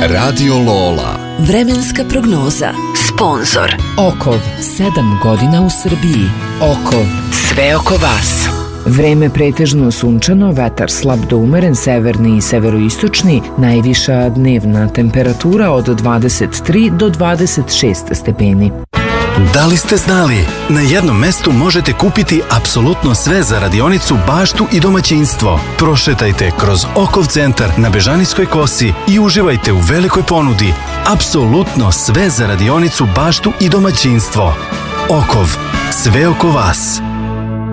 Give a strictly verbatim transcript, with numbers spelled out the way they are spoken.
Radio Lola. Vremenska prognoza. Sponzor Okov, sedam godina u Srbiji. Okov, sve oko vas. Vreme pretežno sunčano, vetar slab do umeren, severni i severoistočni, najviša dnevna temperatura od dvadeset tri do dvadeset šest stepeni. Da li ste znali? Na jednom mestu možete kupiti apsolutno sve za radionicu, baštu i domaćinstvo. Prošetajte kroz Okov centar na Bežanijskoj kosi i uživajte u velikoj ponudi. Apsolutno sve za radionicu, baštu i domaćinstvo. Okov, sve oko vas.